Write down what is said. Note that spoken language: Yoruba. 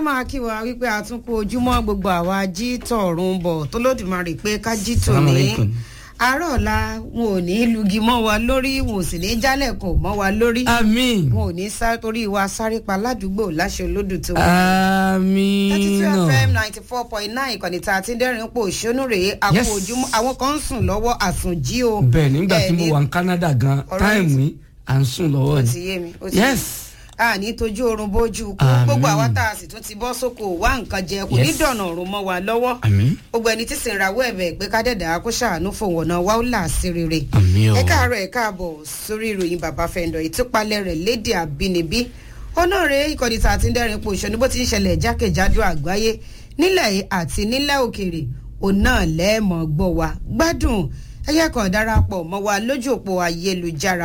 máa kí wa wípé a tún kú ojúmọ́ gbogbo àwa jí tọ̀run bọ̀ tó lódìmarè pé ká jí tòní àárọ̀ ọ̀la wọn ò ní lugi mọ́ wa lórí wọn ò sì ní jálẹ̀kùn mọ́ wa lórí. àmín. wọn ò ní sá torí wa sáré pa ládùúgbò láṣẹ olódù tó wà. àmín. 32 FM 94.9 ìkànnì tá a ti ń dẹ́rìn pò ṣónú rèé àpò ojúmọ́ àwọn kan ń sùn lọ́wọ́ àsùnjí o. bẹ́ẹ̀ nígbà tí mo wà ní Canada gan táìmù yìí à ń sùn lọ́wọ́ ni. ó ti yé mi ó ti yes. a ní tójú oorun bójú kú gbogbo àwa tá a sì tún ti bọ́ sóko wá nǹkan jẹ kò ní dọ̀nà ọ̀run mọ́ wa lọ́wọ́ gbogbo ẹni tí sì ń rawọ́ ẹ̀bẹ̀ pé ká dẹ̀dà kó ṣàánú fòun ọ̀nà wa ó là sí rere ẹ káàárọ̀ ẹ káàbọ̀ sórí ìròyìn bàbá fẹ́ndọ̀ ìtúpalẹ̀ rẹ̀ lédè àbínibí ọ̀nàrẹ́ ìkọ́ni tá a ti ń dẹ́rìn pò ìṣọ́ ní bó ti ń ṣẹlẹ̀ jákèjádò àgbáyé nílẹ̀ àti nílẹ̀ òkèèrè òun náà lẹ́ẹ̀mọ́ gbọ́ wa gbádùn ẹ̀yẹ́ kan darapọ̀ mọ́ wa lójú òpó ayélujára